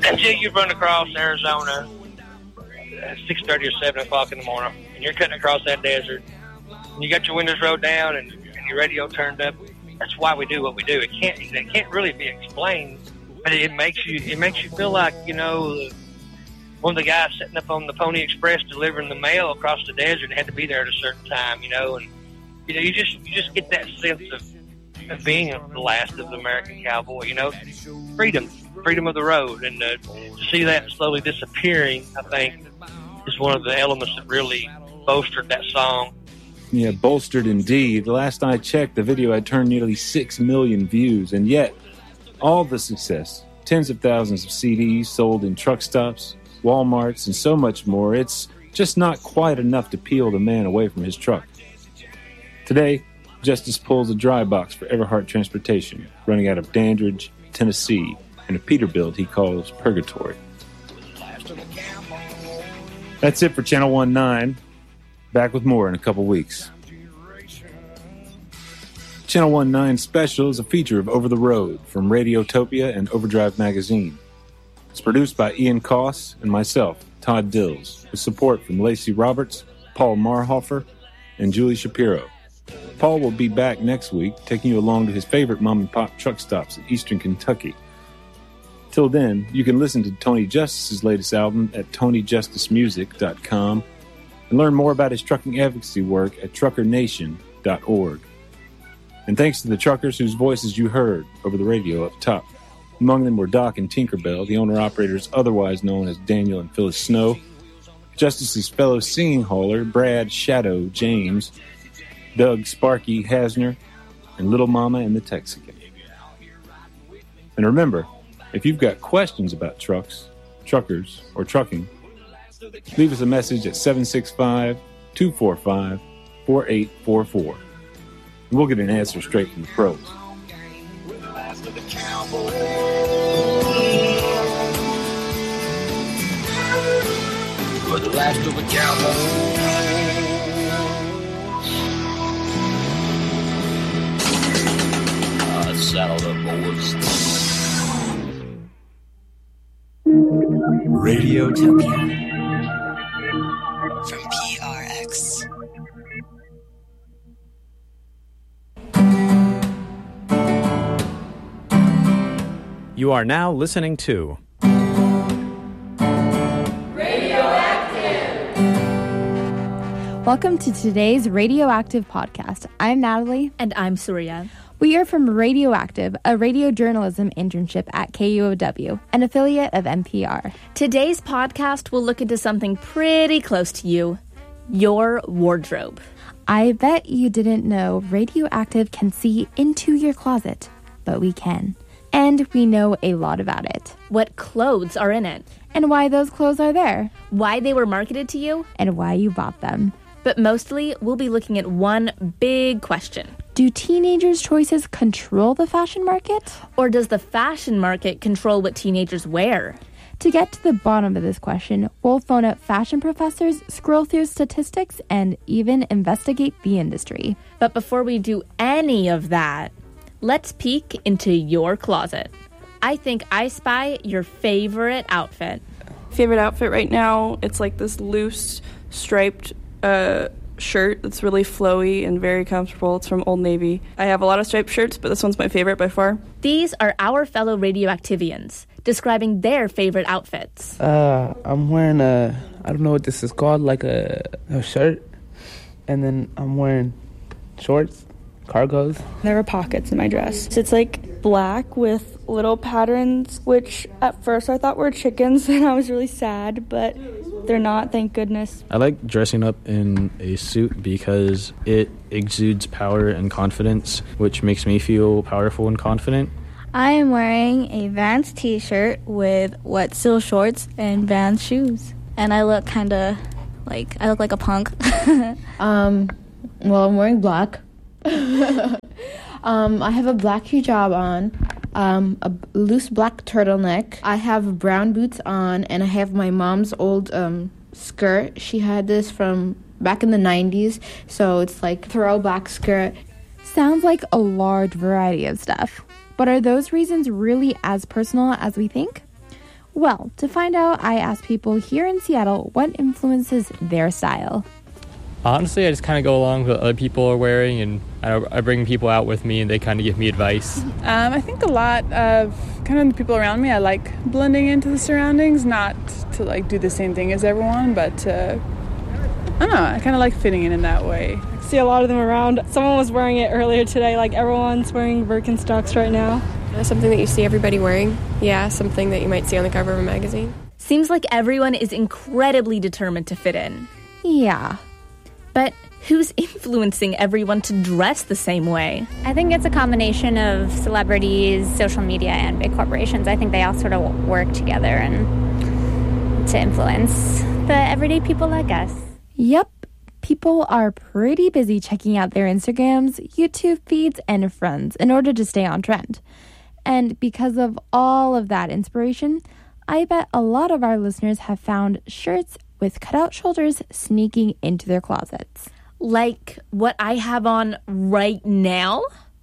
until you run across Arizona at 6:30 or 7 o'clock in the morning, and you're cutting across that desert, and you got your windows rolled down and your radio turned up. That's why we do what we do. It can't really be explained, but it makes you feel like, one of the guys sitting up on the Pony Express delivering the mail across the desert had to be there at a certain time, and you just get that sense of being the last of the American cowboy, freedom of the road, and to see that slowly disappearing, I think, is one of the elements that really bolstered that song. Yeah, bolstered indeed. The last I checked, the video had turned nearly 6 million views, and yet all the success, tens of thousands of CDs sold in truck stops, Walmarts, and so much more, it's just not quite enough to peel the man away from his truck. Today, Justice pulls a dry box for Everhart Transportation, running out of Dandridge, Tennessee, and a Peterbilt he calls Purgatory. That's it for Channel 19. Back with more in a couple weeks. Channel 19 Special is a feature of Over the Road from Radiotopia and Overdrive Magazine. It's produced by Ian Koss and myself, Todd Dills, with support from Lacey Roberts, Paul Marhofer, and Julie Shapiro. Paul will be back next week, taking you along to his favorite mom-and-pop truck stops in eastern Kentucky. Till then, you can listen to Tony Justice's latest album at TonyJusticeMusic.com and learn more about his trucking advocacy work at TruckerNation.org. And thanks to the truckers whose voices you heard over the radio up top. Among them were Doc and Tinkerbell, the owner-operators otherwise known as Daniel and Phyllis Snow, Justice's fellow singing hauler, Brad Shadow James, Doug Sparky Hasner, and Little Mama and the Texican. And remember, if you've got questions about trucks, truckers, or trucking, leave us a message at 765-245-4844. And we'll get an answer straight from the pros. We're the last of the cowboys. We're the last of the cowboys. Saddle up, boys. Radiotopia from PRX. You are now listening to Radioactive. Welcome to today's Radioactive podcast. I'm Natalie. And I'm Surya. We are from Radioactive, a radio journalism internship at KUOW, an affiliate of NPR. Today's podcast will look into something pretty close to you, your wardrobe. I bet you didn't know Radioactive can see into your closet, but we can. And we know a lot about it. What clothes are in it. And why those clothes are there. Why they were marketed to you. And why you bought them. But mostly, we'll be looking at one big question. Do teenagers' choices control the fashion market? Or does the fashion market control what teenagers wear? To get to the bottom of this question, we'll phone up fashion professors, scroll through statistics, and even investigate the industry. But before we do any of that, let's peek into your closet. I think I spy your favorite outfit. Favorite outfit right now, it's like this loose, striped shirt that's really flowy and very comfortable. It's from Old Navy. I have a lot of striped shirts, but this one's my favorite by far. These are our fellow Radioactivians describing their favorite outfits. I'm wearing I don't know what this is called, like a shirt, and then I'm wearing shorts, cargos. There are pockets in my dress. So it's like black with little patterns, which at first I thought were chickens, and I was really sad, but they're not, thank goodness. I like dressing up in a suit because it exudes power and confidence, which makes me feel powerful and confident. I am wearing a Vans t-shirt with wet seal shorts and Vans shoes. And I look kind of like, I look like a punk. Well, I'm wearing black. I have a black hijab on, a loose black turtleneck. I have brown boots on, and I have my mom's old skirt. She had this from back in the 90s, so it's like throwback skirt. Sounds like a large variety of stuff. But are those reasons really as personal as we think? Well, to find out, I asked people here in Seattle what influences their style. Honestly, I just kind of go along with what other people are wearing, and I bring people out with me, and they kind of give me advice. I think a lot of kind of the people around me, I like blending into the surroundings, not to like do the same thing as everyone, but I don't know, I kind of like fitting in that way. See a lot of them around. Someone was wearing it earlier today, like everyone's wearing Birkenstocks right now. Something that you see everybody wearing. Yeah, something that you might see on the cover of a magazine. Seems like everyone is incredibly determined to fit in. Yeah. But who's influencing everyone to dress the same way? I think it's a combination of celebrities, social media, and big corporations. I think they all sort of work together and to influence the everyday people like us. Yep. People are pretty busy checking out their Instagrams, YouTube feeds, and friends in order to stay on trend. And because of all of that inspiration, I bet a lot of our listeners have found shirts with cutout shoulders sneaking into their closets. Like what I have on right now?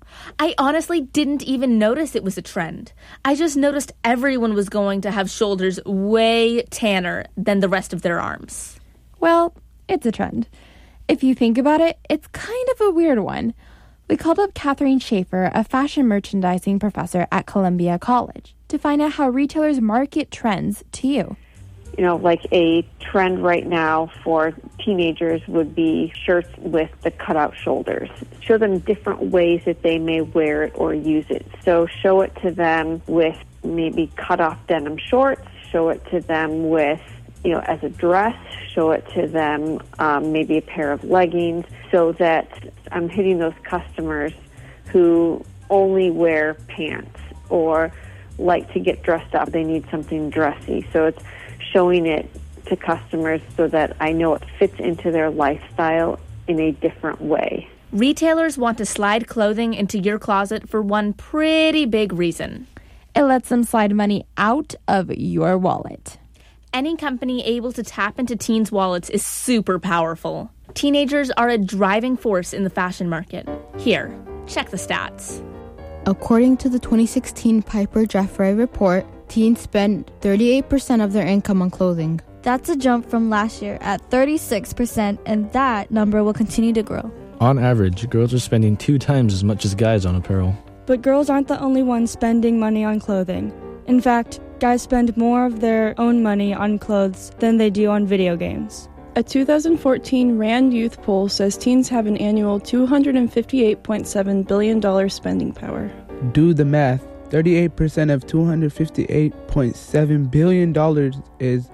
I honestly didn't even notice it was a trend. I just noticed everyone was going to have shoulders way tanner than the rest of their arms. Well, it's a trend. If you think about it, it's kind of a weird one. We called up Catherine Schaefer, a fashion merchandising professor at Columbia College, to find out how retailers market trends to you. You know, like a trend right now for teenagers would be shirts with the cutout shoulders. Show them different ways that they may wear it or use it. So show it to them with maybe cut-off denim shorts. Show it to them with, you know, as a dress. Show it to them maybe a pair of leggings, so that I'm hitting those customers who only wear pants or like to get dressed up. They need something dressy. So it's showing it to customers so that I know it fits into their lifestyle in a different way. Retailers want to slide clothing into your closet for one pretty big reason. It lets them slide money out of your wallet. Any company able to tap into teens' wallets is super powerful. Teenagers are a driving force in the fashion market. Here, check the stats. According to the 2016 Piper Jaffray report, teens spend 38% of their income on clothing. That's a jump from last year at 36%, and that number will continue to grow. On average, girls are spending 2 times as much as guys on apparel. But girls aren't the only ones spending money on clothing. In fact, guys spend more of their own money on clothes than they do on video games. A 2014 RAND Youth poll says teens have an annual $258.7 billion spending power. Do the math. 38% of $258.7 billion is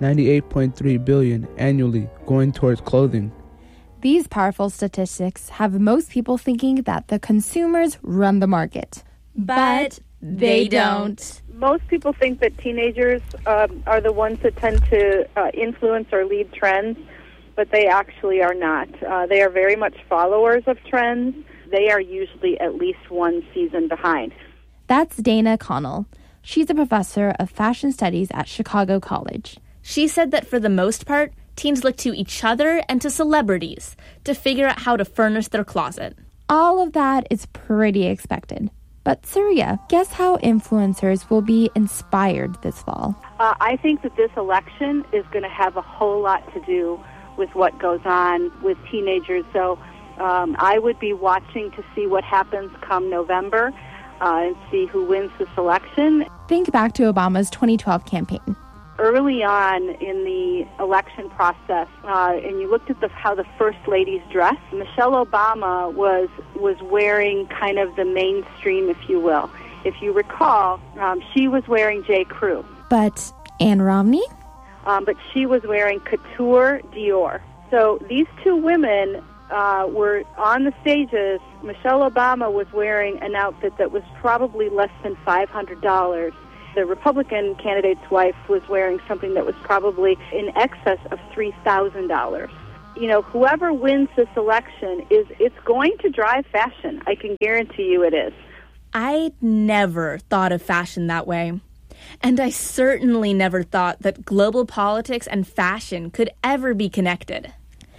$98.3 billion annually going towards clothing. These powerful statistics have most people thinking that the consumers run the market. But they don't. Most people think that teenagers are the ones that tend to influence or lead trends, but they actually are not. They are very much followers of trends. They are usually at least one season behind. That's Dana Connell. She's a professor of fashion studies at Chicago College. She said that for the most part, teens look to each other and to celebrities to figure out how to furnish their closet. All of that is pretty expected. But Surya, guess how influencers will be inspired this fall? I think that this election is going to have a whole lot to do with what goes on with teenagers. So I would be watching to see what happens come November and see who wins this election. Think back to Obama's 2012 campaign. Early on in the election process, and you looked at how the First Ladies dress, Michelle Obama was wearing kind of the mainstream, if you will. If you recall, she was wearing J. Crew. But Ann Romney? But she was wearing Couture Dior. So these two women were on the stages. Michelle Obama was wearing an outfit that was probably less than $500. The Republican candidate's wife was wearing something that was probably in excess of $3,000. You know, whoever wins this election it's going to drive fashion. I can guarantee you it is. I never thought of fashion that way. And I certainly never thought that global politics and fashion could ever be connected.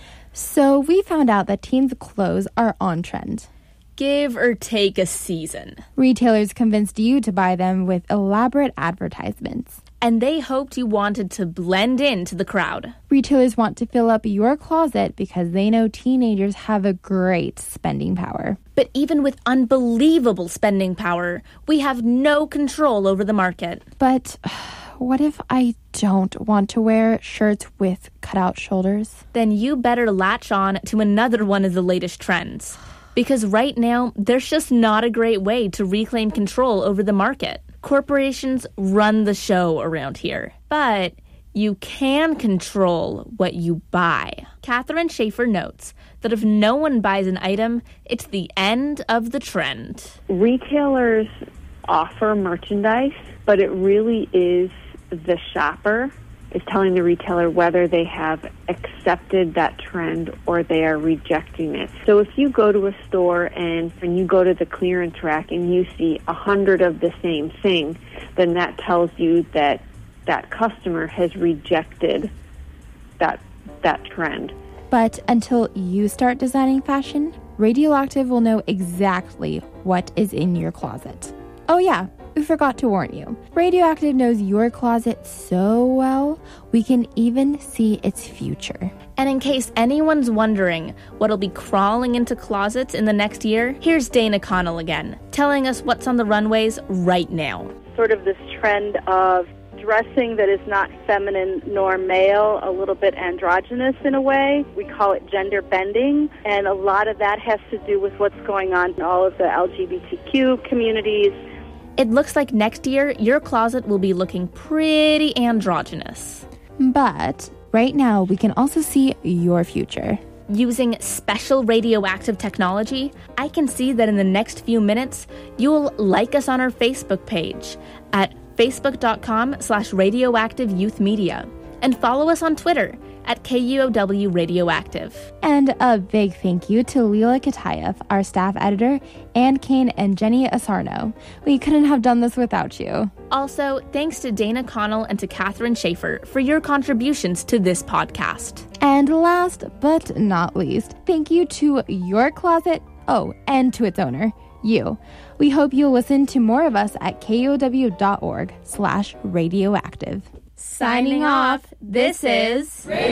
So we found out that teens' clothes are on trend. Give or take a season. Retailers convinced you to buy them with elaborate advertisements. and they hoped you wanted to blend into the crowd. Retailers want to fill up your closet because they know teenagers have a great spending power. But even with unbelievable spending power, we have no control over the market. But what if I don't want to wear shirts with cutout shoulders? Then you better latch on to another one of the latest trends. Because right now, there's just not a great way to reclaim control over the market. Corporations run the show around here. But you can control what you buy. Catherine Schaefer notes that if no one buys an item, it's the end of the trend. Retailers offer merchandise, but it really is the shopper is telling the retailer whether they have accepted that trend or they are rejecting it. So if you go to a store and you go to the clearance rack and you see 100 of the same thing, then that tells you that that customer has rejected that trend. But until you start designing fashion, Radioactive will know exactly what is in your closet. Oh yeah, we forgot to warn you. Radioactive knows your closet so well, we can even see its future. And in case anyone's wondering what'll be crawling into closets in the next year, here's Dana Connell again, telling us what's on the runways right now. Sort of this trend of dressing that is not feminine nor male, a little bit androgynous in a way. We call it gender bending, and a lot of that has to do with what's going on in all of the LGBTQ communities. It looks like next year, your closet will be looking pretty androgynous. But right now, we can also see your future. Using special radioactive technology, I can see that in the next few minutes, you'll like us on our Facebook page at facebook.com/radioactiveyouthmedia and follow us on Twitter at KUOW Radioactive. And a big thank you to Leela Katayev, our staff editor, Ann Kane and Jenny Asarno. We couldn't have done this without you. Also, thanks to Dana Connell and to Catherine Schaefer for your contributions to this podcast. And last but not least, thank you to your closet, and to its owner, you. We hope you'll listen to more of us at KUOW.org/radioactive. Signing off, this is